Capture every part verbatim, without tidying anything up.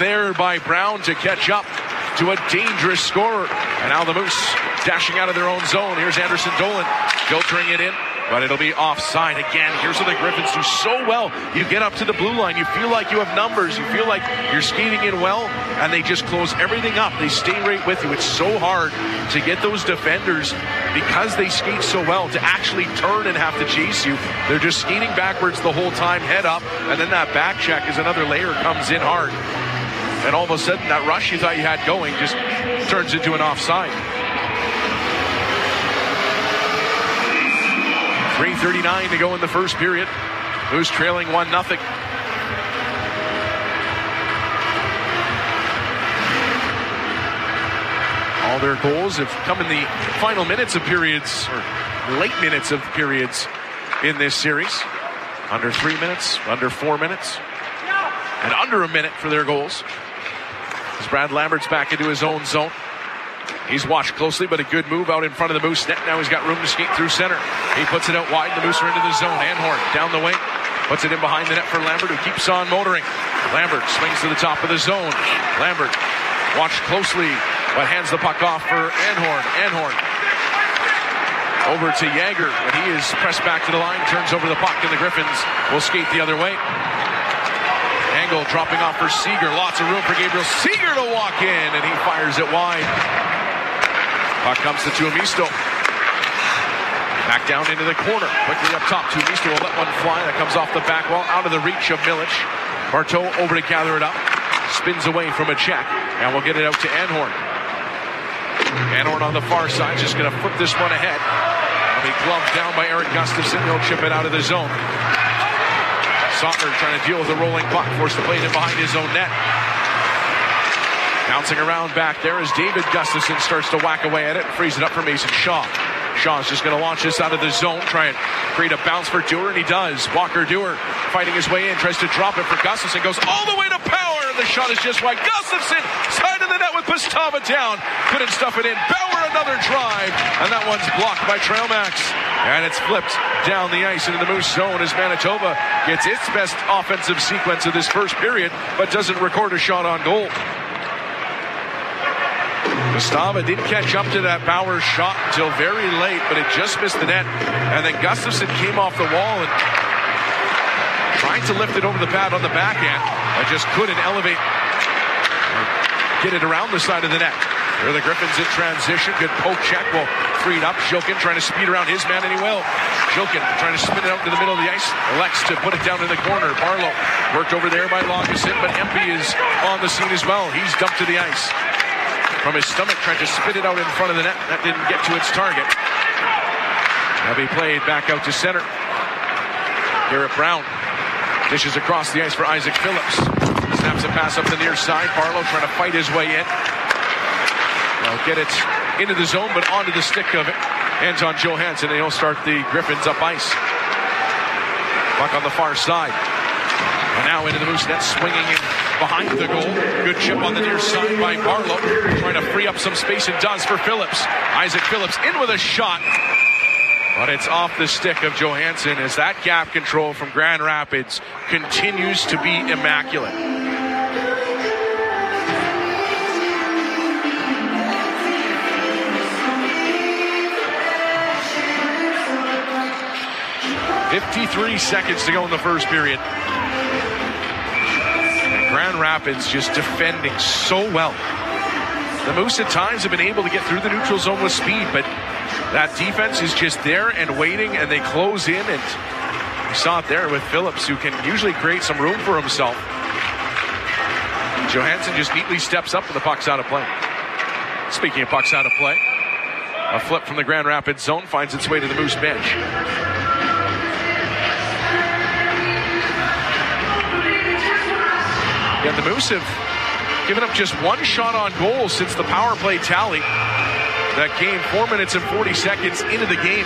there by Brown to catch up to a dangerous scorer. And now the Moose dashing out of their own zone. Here's Anderson Dolan filtering it in, but it'll be offside again. Here's what the Griffins do so well. You get up to the blue line, you feel like you have numbers, you feel like you're skating in well, and they just close everything up. They stay right with you. It's so hard to get those defenders, because they skate so well, to actually turn and have to chase you. They're just skating backwards the whole time, head up, and then that back check as another layer comes in hard. And all of a sudden, that rush you thought you had going just turns into an offside. three thirty-nine to go in the first period. Moose trailing one nothing. All their goals have come in the final minutes of periods, or late minutes of periods in this series. Under three minutes, under four minutes, and under a minute for their goals. As Brad Lambert's back into his own zone. He's watched closely, but a good move out in front of the Moose net. Now he's got room to skate through center. He puts it out wide. The Moose are into the zone. Anhorn down the wing. Puts it in behind the net for Lambert, who keeps on motoring. Lambert swings to the top of the zone. Lambert watched closely, but hands the puck off for Anhorn. Anhorn over to Yager, but he is pressed back to the line. Turns over the puck, and the Griffins will skate the other way. Angle dropping off for Seeger. Lots of room for Gabriel Seeger to walk in, and he fires it wide. Puck comes to Tuomisto. Back down into the corner. Quickly up top. Tuomisto will let one fly. That comes off the back wall, out of the reach of Milic. Barteau over to gather it up. Spins away from a check. And we'll get it out to Anhorn. Anhorn on the far side. Just going to flip this one ahead. It'll be gloved down by Eric Gustafson. He'll chip it out of the zone. Sautner trying to deal with a rolling puck. Forced to play it in behind his own net. Bouncing around back there as David Gustafson starts to whack away at it. Frees it up for Mason Shaw. Shaw's just going to launch this out of the zone. Try and create a bounce for Dewar, and he does. Walker Dewar fighting his way in. Tries to drop it for Gustafson. Goes all the way to Power, and the shot is just wide. Gustafson side of the net with Pastava down. Couldn't stuff it in. Bauer another drive, and that one's blocked by Trailmax. And it's flipped down the ice into the Moose zone as Manitoba gets its best offensive sequence of this first period, but doesn't record a shot on goal. Pastava didn't catch up to that Bauer shot until very late, but it just missed the net. And then Gustafson came off the wall and tried to lift it over the pad on the backhand, but just couldn't elevate or get it around the side of the net. Here are the Griffins in transition. Good poke check. Well, freed up. Shilkin trying to speed around his man, and he will. Shilkin trying to spin it out to the middle of the ice. Elects to put it down in the corner. Barlow worked over there by Lagesson, but Empey is on the scene as well. He's dumped to the ice. From his stomach, tried to spit it out in front of the net. That didn't get to its target. Now be played back out to center. Garrett Brown dishes across the ice for Isaac Phillips. Snaps a pass up the near side. Barlow trying to fight his way in. Now get it into the zone, but onto the stick of it. Anton Johansson, and he'll start the Griffins up ice. Puck on the far side. And now into the Moose net, swinging in behind the goal. Good chip on the near side by Barlow. Trying to free up some space, and does for Phillips. Isaac Phillips in with a shot. But it's off the stick of Johansson as that gap control from Grand Rapids continues to be immaculate. fifty-three seconds to go in the first period. Grand Rapids just defending so well. The Moose at times have been able to get through the neutral zone with speed, but that defense is just there and waiting, and they close in, and you saw it there with Phillips, who can usually create some room for himself. Johansson just neatly steps up, and the puck's out of play. Speaking of pucks out of play, a flip from the Grand Rapids zone finds its way to the Moose bench. Yeah, the Moose have given up just one shot on goal since the power play tally that came four minutes and forty seconds into the game.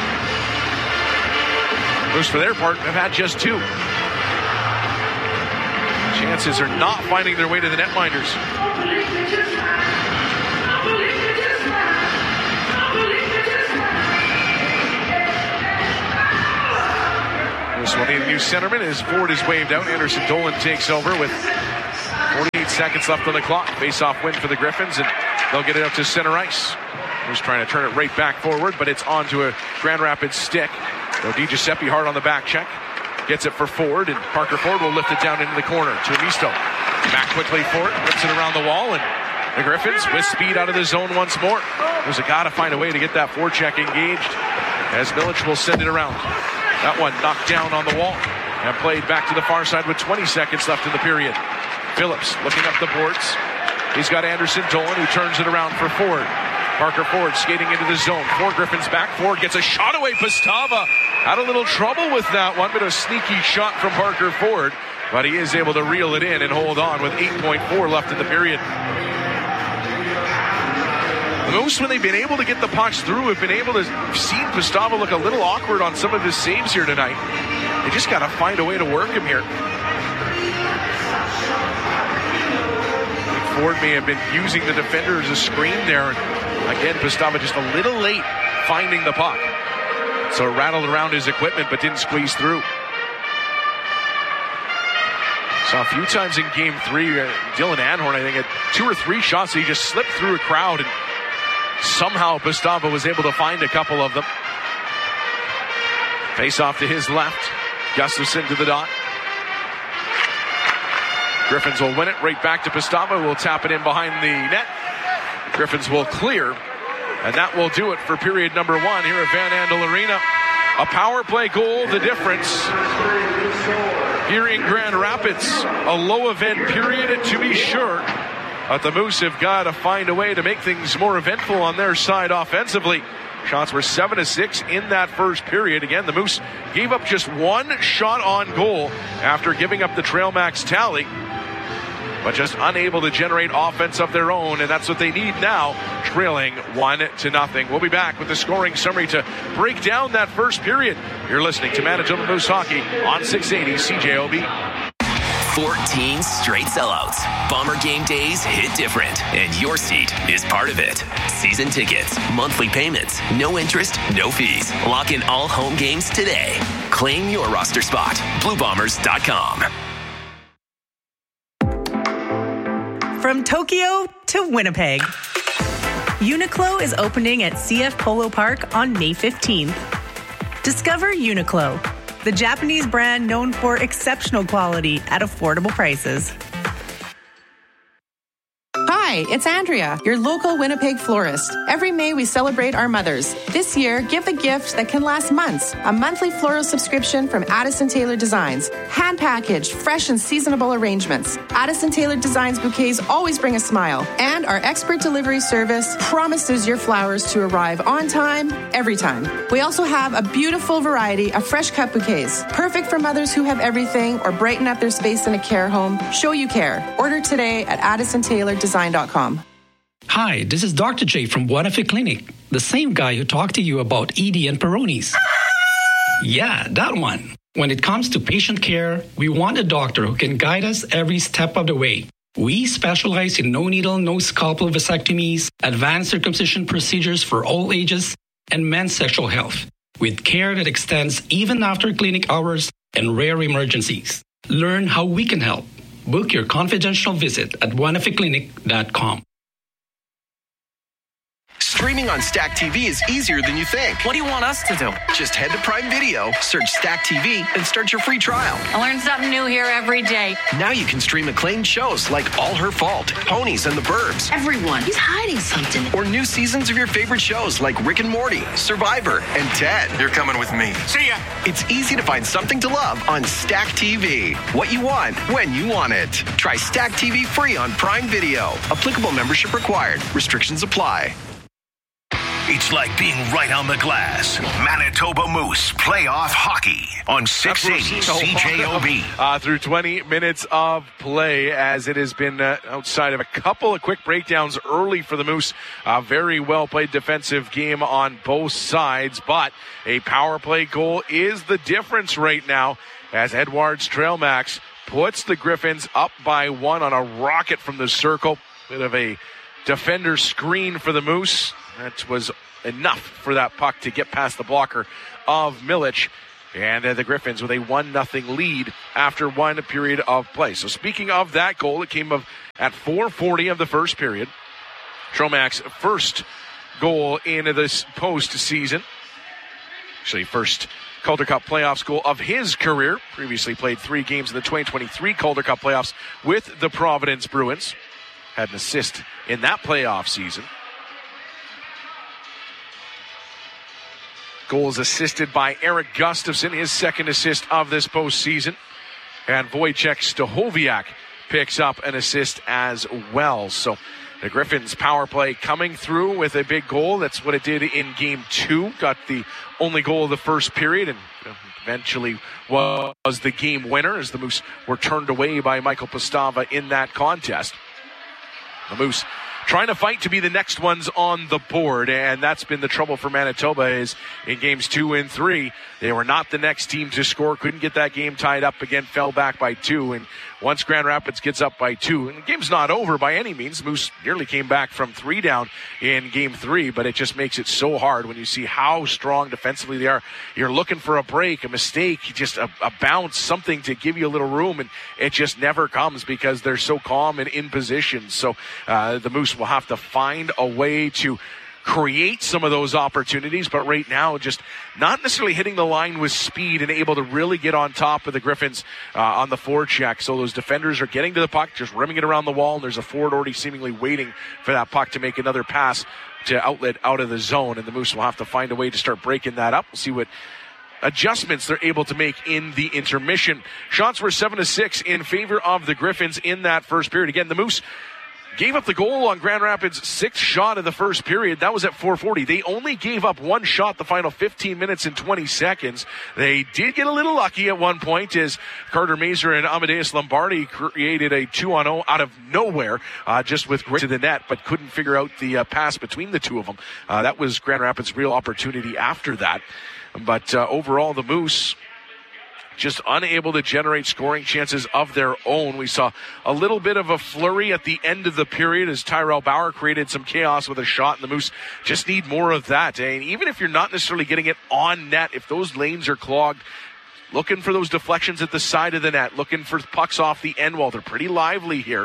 Moose, for their part, have had just two. Chances are not finding their way to the netminders. This one, the new centerman, as Ford is waved out. Anderson Dolan takes over with forty-eight seconds seconds left on the clock. Face-off win for the Griffins, and they'll get it up to center ice. Who's trying to turn it right back forward, but it's onto a Grand Rapids stick. So DiGiuseppe hard on the back check. Gets it for Ford, and Parker Ford will lift it down into the corner to Amisto. Back quickly for it, rips it around the wall, and the Griffins with speed out of the zone once more. There's a got to find a way to get that forecheck engaged as Milic will send it around. That one knocked down on the wall and played back to the far side with twenty seconds left in the period. Phillips looking up the boards. He's got Anderson Dolan who turns it around for Ford. Parker Ford skating into the zone. Four Griffins back. Ford gets a shot away. Pastava had a little trouble with that one, but a sneaky shot from Parker Ford. But he is able to reel it in and hold on with eight point four left in the period. The Moose, when they've been able to get the pucks through, have been able to see Pastava look a little awkward on some of his saves here tonight. They just got to find a way to work him here. Ford may have been using the defender as a screen there. Again, Pastava just a little late finding the puck. So rattled around his equipment but didn't squeeze through. Saw a few times in game three, uh, Dylan Anhorn, I think, had two or three shots. He just slipped through a crowd, and somehow Pastava was able to find a couple of them. Face off to his left. Gustafsson to the dot. Griffins will win it right back to Pastava. Will tap it in behind the net. Griffins will clear, and that will do it for period number one here at Van Andel Arena. A power play goal, the difference here in Grand Rapids. A low event period to be sure, but the Moose have got to find a way to make things more eventful on their side offensively. Shots were seven to six in that first period. Again, the Moose gave up just one shot on goal after giving up the Trail Max tally, but just unable to generate offense of their own, and that's what they need now, trailing one to nothing. We'll be back with the scoring summary to break down that first period. You're listening to Manitoba Moose Hockey on six eighty C J O B. fourteen straight sellouts. Bomber game days hit different, and your seat is part of it. Season tickets, monthly payments, no interest, no fees. Lock in all home games today. Claim your roster spot. blue bombers dot com. From Tokyo to Winnipeg, Uniqlo is opening at C F Polo Park on May fifteenth. Discover Uniqlo, the Japanese brand known for exceptional quality at affordable prices. Hi, it's Andrea, your local Winnipeg florist. Every May, we celebrate our mothers. This year, give the gift that can last months. A monthly floral subscription from Addison Taylor Designs. Hand-packaged, fresh and seasonable arrangements. Addison Taylor Designs bouquets always bring a smile. And our expert delivery service promises your flowers to arrive on time, every time. We also have a beautiful variety of fresh cut bouquets. Perfect for mothers who have everything or brighten up their space in a care home. Show you care. Order today at addison taylor design dot com. Hi, this is Doctor J from Buonafe Clinic, the same guy who talked to you about E D and Peyronie's. Yeah, that one. When it comes to patient care, we want a doctor who can guide us every step of the way. We specialize in no-needle, no-scalpel vasectomies, advanced circumcision procedures for all ages, and men's sexual health, with care that extends even after clinic hours and rare emergencies. Learn how we can help. Book your confidential visit at buonafe clinic dot com. Streaming on Stack T V is easier than you think. What do you want us to do? Just head to Prime Video, search Stack T V, and start your free trial. I learn something new here every day. Now you can stream acclaimed shows like All Her Fault, Ponies and the Burbs. Everyone, he's hiding something. Or new seasons of your favorite shows like Rick and Morty, Survivor, and Ted. You're coming with me. See ya! It's easy to find something to love on Stack T V. What you want, when you want it. Try Stack T V free on Prime Video. Applicable membership required. Restrictions apply. It's like being right on the glass. Manitoba Moose playoff hockey on six eighty C J O B. Uh, through twenty minutes of play, as it has been uh, outside of a couple of quick breakdowns early for the Moose. A very well played defensive game on both sides, but a power play goal is the difference right now as Edwards Trail Max puts the Griffins up by one on a rocket from the circle. Bit of a defender screen for the Moose. That was enough for that puck to get past the blocker of Milic. And uh, the Griffins with a one nothing lead after one period of play. So speaking of that goal, it came of, at four forty of the first period. Tromac's first goal in this postseason. Actually, first Calder Cup playoffs goal of his career. Previously played three games in the twenty twenty-three Calder Cup playoffs with the Providence Bruins. Had an assist in that playoff season. Goals assisted by Eric Gustafson, his second assist of this postseason. And Wojciech Stachowiak picks up an assist as well. So the Griffins power play coming through with a big goal. That's what it did in game two. Got the only goal of the first period and eventually was the game winner as the Moose were turned away by Michael Postava in that contest. The Moose trying to fight to be the next ones on the board, and that's been the trouble for Manitoba is in games two and three, they were not the next team to score, couldn't get that game tied up again, fell back by two, and once Grand Rapids gets up by two, and the game's not over by any means, Moose nearly came back from three down in game three, but it just makes it so hard when you see how strong defensively they are. You're looking for a break, a mistake, just a, a bounce, something to give you a little room, and it just never comes because they're so calm and in position. So uh, the Moose will have to find a way to create some of those opportunities, but right now just not necessarily hitting the line with speed and able to really get on top of the Griffins uh, on the forecheck. So those defenders are getting to the puck, just rimming it around the wall, and there's a forward already seemingly waiting for that puck to make another pass to outlet out of the zone, and the Moose will have to find a way to start breaking that up. We'll see what adjustments they're able to make in the intermission. Shots were seven to six in favor of the Griffins in that first period. Again, the Moose gave up the goal on Grand Rapids' sixth shot of the first period. That was at four forty. They only gave up one shot the final fifteen minutes and twenty seconds. They did get a little lucky at one point as Carter Mazur and Amadeus Lombardi created a two on oh out of nowhere, uh, just with grit to the net, but couldn't figure out the uh, pass between the two of them. Uh, that was Grand Rapids' real opportunity after that. But uh, overall, the Moose just unable to generate scoring chances of their own. We saw a little bit of a flurry at the end of the period as Tyrell Bauer created some chaos with a shot, and the Moose just need more of that. And even if you're not necessarily getting it on net, if those lanes are clogged, looking for those deflections at the side of the net, looking for pucks off the end wall. They're pretty lively here.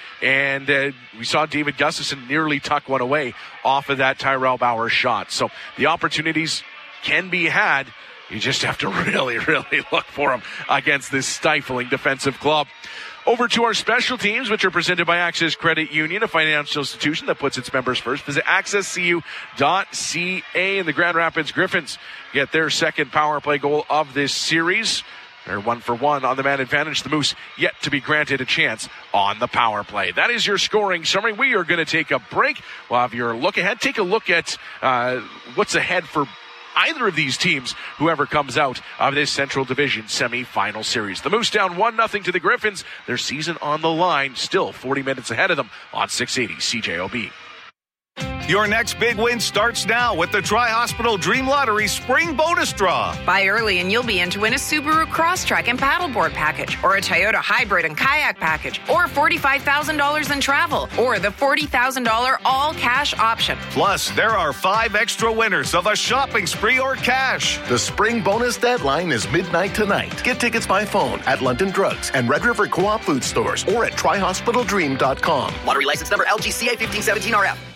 And uh, we saw David Gustafson nearly tuck one away off of that Tyrell Bauer shot. So the opportunities can be had. You just have to really, really look for them against this stifling defensive club. Over to our special teams, which are presented by Access Credit Union, a financial institution that puts its members first. Visit access c u dot c a, and the Grand Rapids Griffins get their second power play goal of this series. They're one for one on the man advantage. The Moose yet to be granted a chance on the power play. That is your scoring summary. We are going to take a break. We'll have your look ahead. Take a look at uh, what's ahead for either of these teams, whoever comes out of this Central Division semifinal series. The Moose down one nothing to the Griffins. Their season on the line, still forty minutes ahead of them on six eighty C J O B. Your next big win starts now with the Tri-Hospital Dream Lottery Spring Bonus Draw. Buy early and you'll be in to win a Subaru Crosstrek and paddleboard package, or a Toyota Hybrid and kayak package, or forty-five thousand dollars in travel, or the forty thousand dollars all-cash option. Plus, there are five extra winners of a shopping spree or cash. The spring bonus deadline is midnight tonight. Get tickets by phone at London Drugs and Red River Co-op food stores or at tri hospital dream dot com. Lottery license number L G C A fifteen seventeen R F.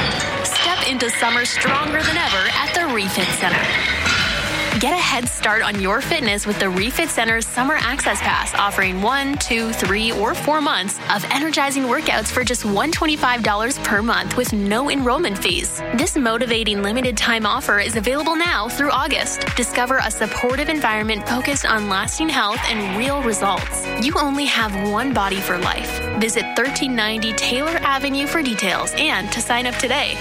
Step into summer stronger than ever at the Refit Center. Get a head start on your fitness with the Refit Center's Summer Access Pass, offering one, two, three, or four months of energizing workouts for just one hundred twenty-five dollars per month with no enrollment fees. This motivating limited time offer is available now through August. Discover a supportive environment focused on lasting health and real results. You only have one body for life. Visit thirteen ninety Taylor Avenue for details and to sign up today.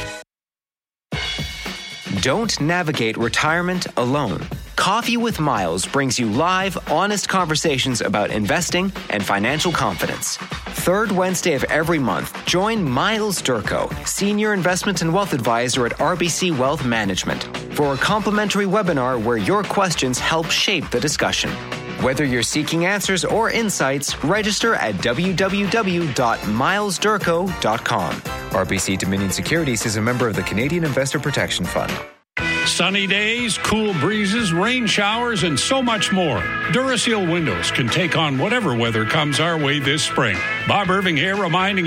Don't navigate retirement alone. Coffee with Miles brings you live, honest conversations about investing and financial confidence. Third Wednesday of every month, join Miles Durko, Senior Investment and Wealth Advisor at R B C Wealth Management, for a complimentary webinar where your questions help shape the discussion. Whether you're seeking answers or insights, register at w w w dot miles durko dot com. R B C Dominion Securities is a member of the Canadian Investor Protection Fund. Sunny days, cool breezes, rain showers, and so much more. Duraseal windows can take on whatever weather comes our way this spring. Bob Irving here reminding